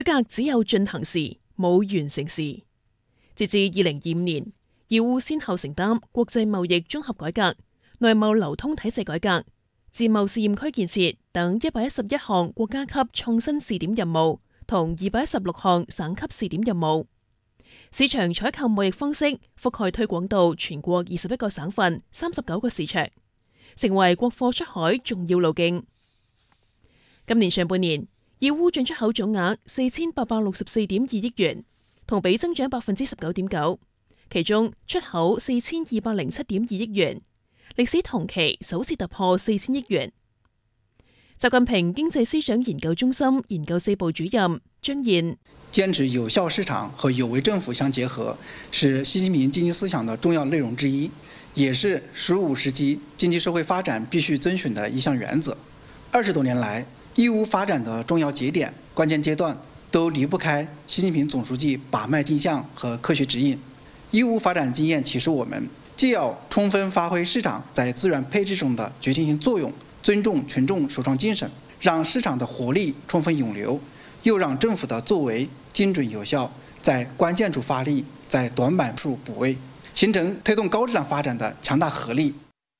改革只有進行時，冇完成時。截至2025年，義烏先後承擔國際貿易綜合改革、內貿流通體制改革、自貿試驗區建設等111項國家級創新試點任務同216項省級試點任務。市場採購貿易方式覆蓋推廣到全國21個省份、39個市場，成為國貨出海重要路徑。今年上半年，義烏進出口總額4864.2億元，同比增長19.9%，其中出口4207.2億元，歷史同期首次突破4000億元。習近平經濟思想研究中心研究四部主任張燕： 堅持有效市場和有為政府相結合，是習近平經濟思想的重要內容之一，也是15時期經濟社會發展必須遵循的一項原則。20多年來，義烏發展的重要節點、關鍵階段都離不開習近平總書記把脈定向和科學指引。義烏發展經驗啟示我們，既要充分發揮市場在資源配置中的決定性作用，尊重群眾首創精神，讓市場的活力充分湧流，又讓政府的作為精準有效，在關鍵處發力，在短板處補位，形成推動高質量發展的強大合力。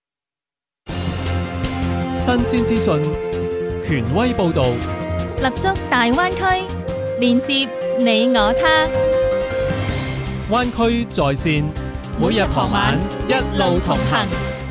新鮮資訊，權威報導， 立足大灣區，連接你我他。 灣區在線，每日傍晚一路同行。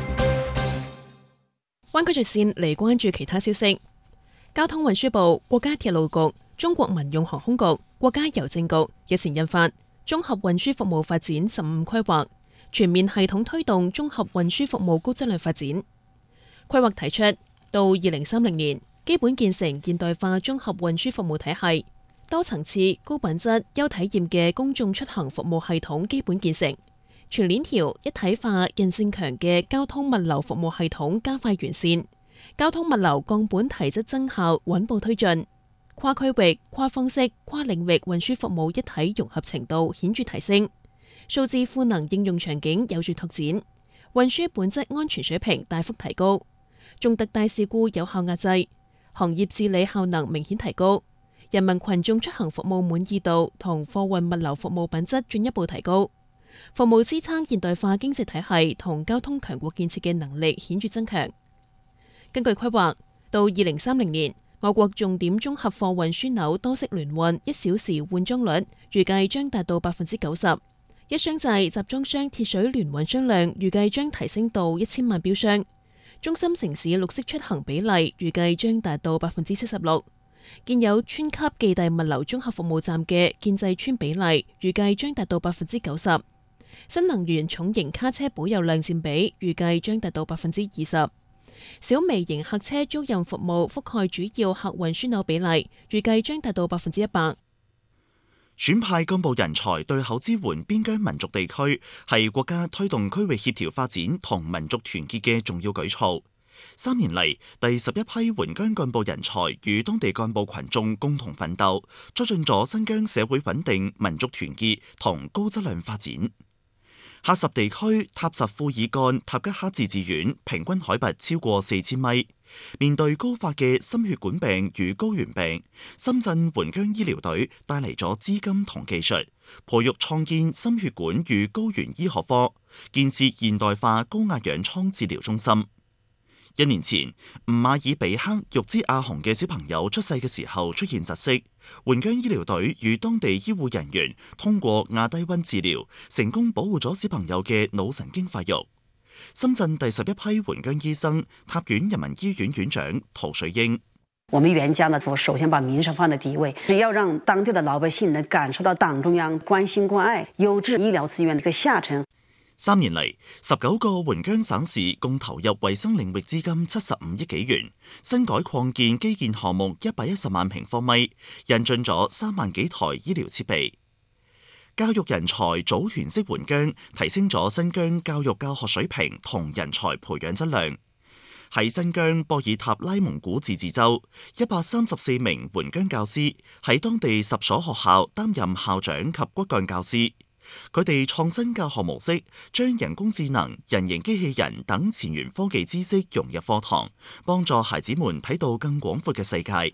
灣區在線嚟關注其他消息。交通運輸部、國家鐵路局、中國民用航空局、國家郵政局日前印發《綜合運輸服務發展15規劃》，全面系統推動綜合運輸服務高質量發展。規劃提出，到2030年，基本建成現代化綜合運輸服務體系，多層次、高品質、優體驗嘅公眾出行服務系統基本建成，全鏈條一體化、韌性強嘅交通物流服務系統加快完善，交通物流降本提質增效穩步推進，跨區域、跨方式、跨領域運輸服務一體融合程度顯著提升，數字賦能應用場景有序拓展，運輸本質安全水平大幅提高，重特大事故有效壓制，行業治理效能明顯提高，人民群眾出行服務滿意度同貨運物流服務品質進一步提高，服務支撐現代化經濟體系同交通強國建設嘅能力顯著增強。根據規劃，到2030年，我國重點綜合貨運樞紐多式聯運1小時換裝率預計將達到90%，一箱制集裝箱鐵水聯運箱量預計將提升到1000萬標箱，中心城市綠色出行比例預計將達到76%，建有村級寄遞物流綜合服務站嘅建制村比例預計將達到90%，新能源重型卡車保有量佔比預計將達到20%，小微型客車租賃服務覆蓋主要客運樞紐比例預計將達到100%。 選派幹部人才對口支援邊疆民族地區係國家推動區域協調發展同民族團結嘅重要舉措。3年嚟，第11批援疆幹部人才與當地幹部群眾共同奮鬥，促進咗新疆社會穩定、民族團結同高質量發展。喀什地區塔什庫爾幹塔吉克自治縣平均海拔超過4000米，面對高發嘅心血管病與高原病，深圳援疆醫療隊帶嚟咗資金同技術，培育創建心血管與高原醫學科，建設現代化高壓氧艙治療中心。1年前，吳馬爾比克玉茲阿雄嘅小朋友出世嘅時候出現窒息，援疆醫療隊與當地醫護人員通過亞低溫治療，成功保護咗小朋友嘅腦神經發育。深圳第11批援疆醫生，塔院人民醫院院長陶水英： 我們援疆呢，首先把民生放在第一位，要讓當地的老百姓能感受到黨中央關心關愛，優質醫療資源的一個下沉。 3年嚟，19個援疆省市共投入衛生領域資金75億幾元，新改擴建基建項目110萬平方米，引進咗3萬幾台醫療設備。教育人才組團式援疆，提升咗新疆教育教學水平同人才培養質量。喺新疆博爾塔拉蒙古自治州，134名援疆教師喺當地10所學校擔任校長及骨幹教師。佢哋創新教學模式，將人工智能、人形機器人等前沿科技知識融入課堂，幫助孩子們睇到更廣闊嘅世界。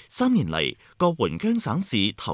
3年嚟，各援疆省市投